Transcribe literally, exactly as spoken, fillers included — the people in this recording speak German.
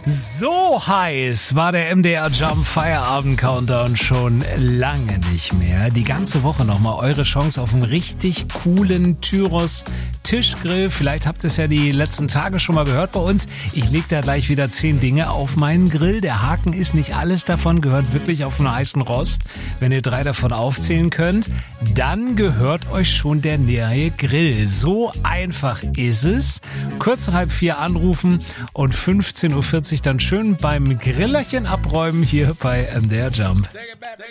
So heiß war der M D R Jump Feierabend Countdown schon lange nicht mehr. Die ganze Woche nochmal eure Chance auf einen richtig coolen Tyros Tischgrill. Vielleicht habt ihr es ja die letzten Tage schon mal gehört bei uns. Ich leg da gleich wieder zehn Dinge auf meinen Grill. Der Haken ist nicht alles davon, gehört wirklich auf einen heißen Rost. Wenn ihr drei davon aufzählen könnt, dann gehört euch schon der neue Grill. So einfach ist es. Kurz nach halb vier anrufen und fünfzehn Uhr vierzig dann schön beim Grillerchen abräumen hier bei M D R Jump.